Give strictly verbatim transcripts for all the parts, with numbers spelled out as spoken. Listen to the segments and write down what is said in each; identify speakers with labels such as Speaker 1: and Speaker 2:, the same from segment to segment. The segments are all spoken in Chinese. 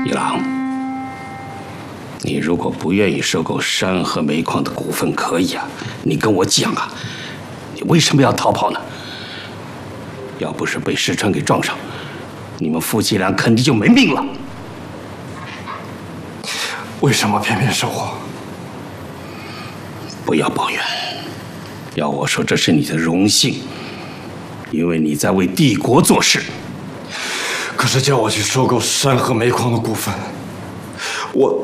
Speaker 1: 一郎，你如果不愿意收购山河煤矿的股份，可以啊，你跟我讲啊，你为什么要逃跑呢？要不是被石川给撞上，你们夫妻俩肯定就没命了。
Speaker 2: 为什么偏偏是我？
Speaker 1: 不要抱怨，要我说，这是你的荣幸，因为你在为帝国做事。
Speaker 2: 可是叫我去收购山河煤矿的股份，我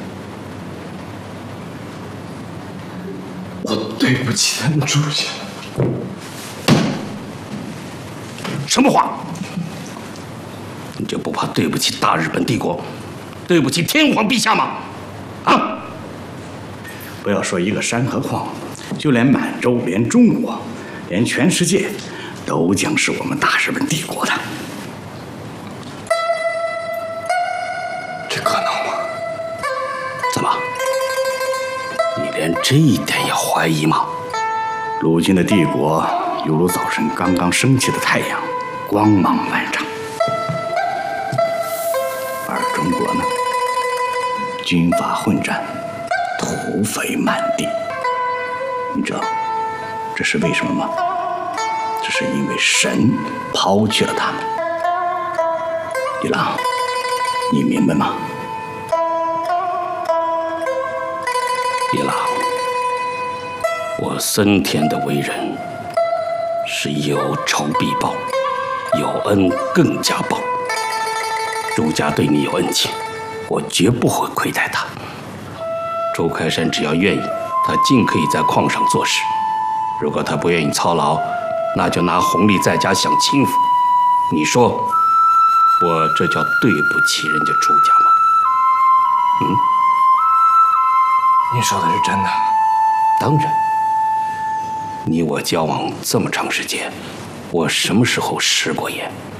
Speaker 2: 我对不起咱们朱家。
Speaker 1: 什么话？你就不怕对不起大日本帝国，对不起天皇陛下吗？啊！
Speaker 3: 不要说一个山河矿，就连满洲、连中国、连全世界，都将是我们大日本帝国的。
Speaker 2: 这可能吗？
Speaker 1: 怎么？你连这一点也怀疑吗？
Speaker 3: 如今的帝国犹如早晨刚刚升起的太阳，光芒万丈；而中国呢，军阀混战，土匪满地。你知道这是为什么吗？这是因为神抛弃了他们。一郎，你明白吗？
Speaker 1: 一郎，我森田的为人是有仇必报，有恩更加报。朱家对你有恩情，我绝不会亏待他。周开山只要愿意，他尽可以在矿上做事；如果他不愿意操劳，那就拿红利在家享清福。你说，我这叫对不起人家朱家吗？嗯？
Speaker 2: 您说的是真的？
Speaker 1: 当然。你我交往这么长时间，我什么时候食过言？